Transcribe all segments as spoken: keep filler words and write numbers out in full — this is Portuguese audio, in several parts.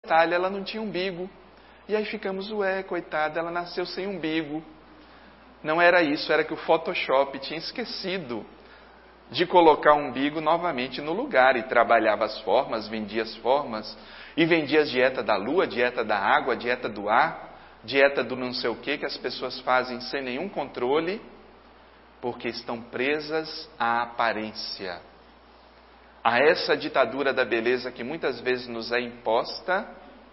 detalhe, ela não tinha umbigo. E aí ficamos, ué, coitada, ela nasceu sem umbigo. Não era isso, era que o Photoshop tinha esquecido de colocar o umbigo novamente no lugar, e trabalhava as formas, vendia as formas, e vendia a dieta da lua, dieta da água, dieta do ar, dieta do não sei o que, que as pessoas fazem sem nenhum controle, porque estão presas à aparência, a essa ditadura da beleza que muitas vezes nos é imposta,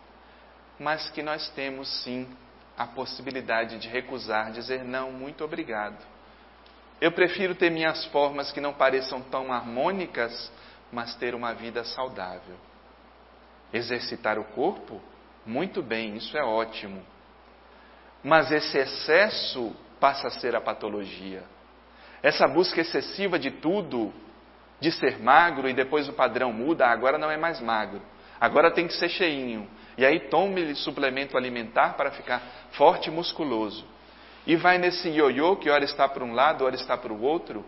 mas que nós temos sim a possibilidade de recusar, dizer não, muito obrigado. Eu prefiro ter minhas formas que não pareçam tão harmônicas, mas ter uma vida saudável. Exercitar o corpo? Muito bem, isso é ótimo. Mas esse excesso passa a ser a patologia. Essa busca excessiva de tudo, de ser magro, e depois o padrão muda, agora não é mais magro, agora tem que ser cheinho. E aí tome suplemento alimentar para ficar forte e musculoso. E vai nesse ioiô que ora está para um lado, ora está para o outro.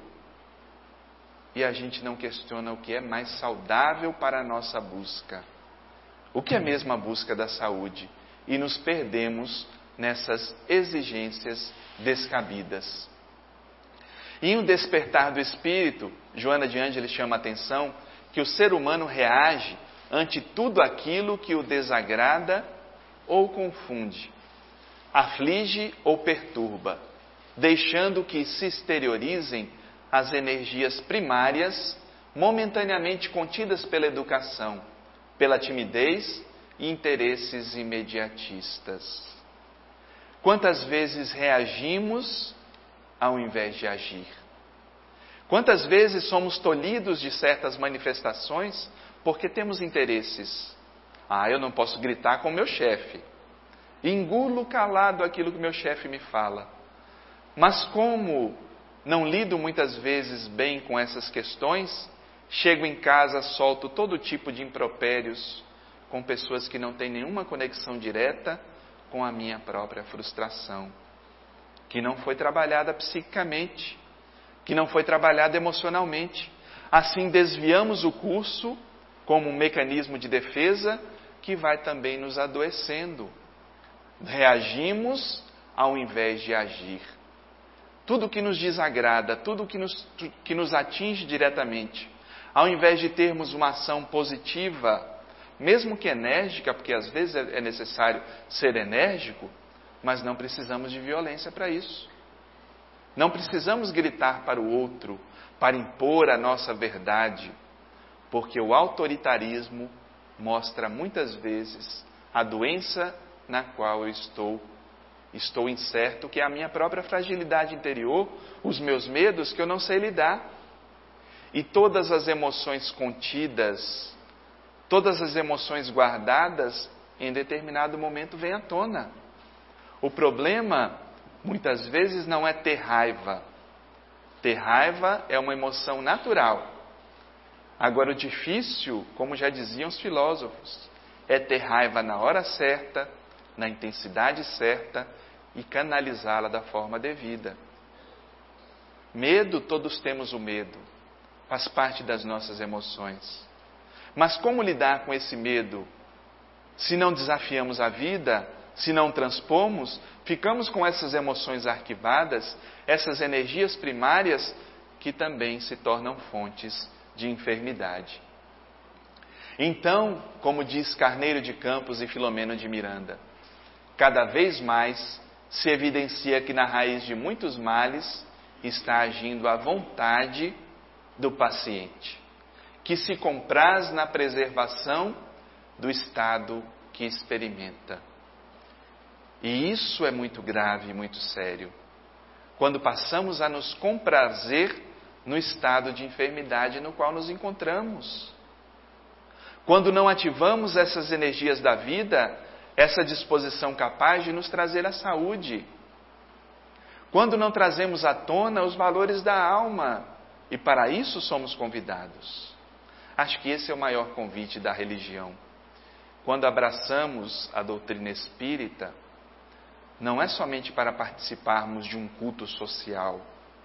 E a gente não questiona o que é mais saudável para a nossa busca. O que é mesmo a busca da saúde? E nos perdemos nessas exigências descabidas. E em O Despertar do Espírito, Joana de Ângeles chama a atenção que o ser humano reage ante tudo aquilo que o desagrada ou confunde, aflige ou perturba, deixando que se exteriorizem as energias primárias momentaneamente contidas pela educação, pela timidez e interesses imediatistas. Quantas vezes reagimos ao invés de agir? Quantas vezes somos tolhidos de certas manifestações porque temos interesses? Ah, eu não posso gritar com o meu chefe. Engulo calado aquilo que meu chefe me fala. Mas como não lido muitas vezes bem com essas questões, chego em casa, solto todo tipo de impropérios com pessoas que não têm nenhuma conexão direta com a minha própria frustração, que não foi trabalhada psiquicamente, que não foi trabalhada emocionalmente. Assim desviamos o curso como um mecanismo de defesa que vai também nos adoecendo. Reagimos ao invés de agir. Tudo que nos desagrada, tudo que nos, que nos atinge diretamente, ao invés de termos uma ação positiva, mesmo que enérgica, porque às vezes é necessário ser enérgico, mas não precisamos de violência para isso. Não precisamos gritar para o outro, para impor a nossa verdade, porque o autoritarismo mostra muitas vezes a doença na qual eu estou, estou incerto, que é a minha própria fragilidade interior, os meus medos que eu não sei lidar. E todas as emoções contidas, todas as emoções guardadas, em determinado momento vêm à tona. O problema, muitas vezes, não é ter raiva. Ter raiva é uma emoção natural. Agora, o difícil, como já diziam os filósofos, é ter raiva na hora certa, na intensidade certa e canalizá-la da forma devida. Medo, todos temos o medo. Faz parte das nossas emoções. Mas como lidar com esse medo? Se não desafiamos a vida, se não transpomos, ficamos com essas emoções arquivadas, essas energias primárias que também se tornam fontes de enfermidade. Então, como diz Carneiro de Campos e Filomeno de Miranda, cada vez mais se evidencia que na raiz de muitos males está agindo a vontade do paciente, que se compraz na preservação do estado que experimenta. E isso é muito grave e muito sério, quando passamos a nos comprazer no estado de enfermidade no qual nos encontramos. Quando não ativamos essas energias da vida, essa disposição capaz de nos trazer a saúde. Quando não trazemos à tona os valores da alma, e para isso somos convidados. Acho que esse é o maior convite da religião. Quando abraçamos a doutrina espírita, não é somente para participarmos de um culto social,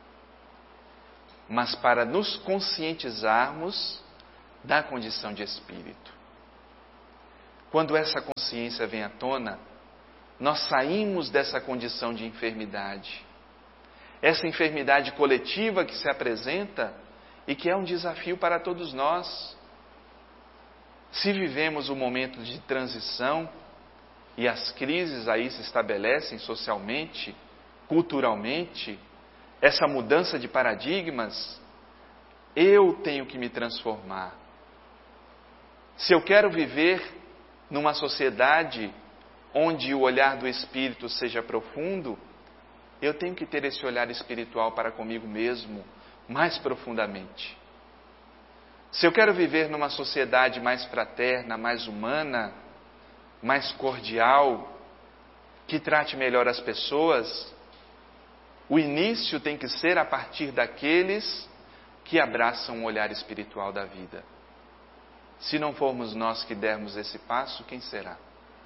mas para nos conscientizarmos da condição de espírito. quando essa consciência vem à tona, nós saímos dessa condição de enfermidade. Essa enfermidade coletiva que se apresenta e que é um desafio para todos nós. Se vivemos um momento de transição e as crises aí se estabelecem socialmente, culturalmente, essa mudança de paradigmas, eu tenho que me transformar. Se eu quero viver numa sociedade onde o olhar do Espírito seja profundo, eu tenho que ter esse olhar espiritual para comigo mesmo mais profundamente. Se eu quero viver numa sociedade mais fraterna, mais humana, mais cordial, que trate melhor as pessoas, o início tem que ser a partir daqueles que abraçam o olhar espiritual da vida. Se não formos nós que dermos esse passo, quem será?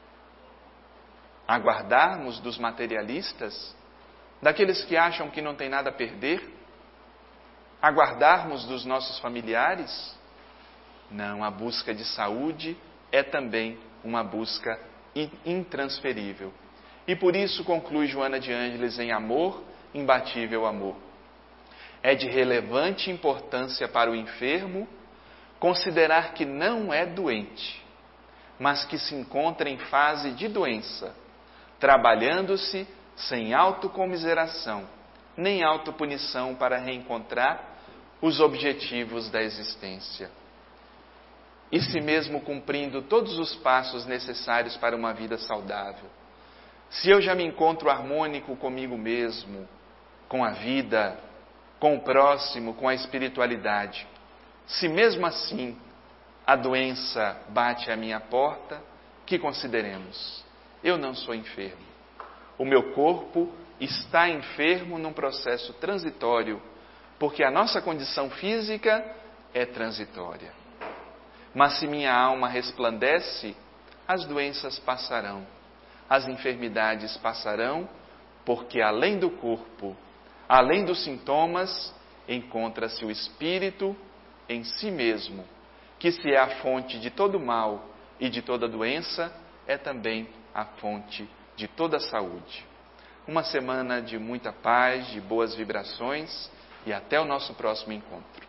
Aguardarmos dos materialistas, daqueles que acham que não tem nada a perder? Aguardarmos dos nossos familiares? Não, a busca de saúde é também uma busca intransferível. E por isso conclui Joana de Ângeles em Amor, Imbatível Amor. É de relevante importância para o enfermo considerar que não é doente, mas que se encontra em fase de doença, trabalhando-se sem autocomiseração, nem autopunição para reencontrar os objetivos da existência. E se mesmo cumprindo todos os passos necessários para uma vida saudável, se eu já me encontro harmônico comigo mesmo, com a vida, com o próximo, com a espiritualidade, se mesmo assim a doença bate à minha porta, que consideremos? Eu não sou enfermo. O meu corpo está enfermo num processo transitório, porque a nossa condição física é transitória. Mas se minha alma resplandece, as doenças passarão, as enfermidades passarão, porque além do corpo, além dos sintomas, encontra-se o espírito em si mesmo, que se é a fonte de todo mal e de toda doença, é também a fonte de toda saúde. Uma semana de muita paz, de boas vibrações e até o nosso próximo encontro.